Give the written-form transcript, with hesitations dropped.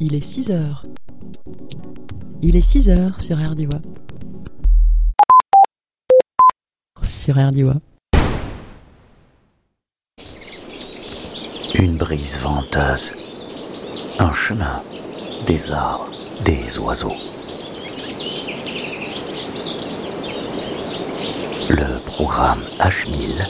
Il est 6 heures. Il est 6 heures sur RDIWA. Sur RDIWA. Une brise venteuse, un chemin, des arbres, des oiseaux. Le programme H1000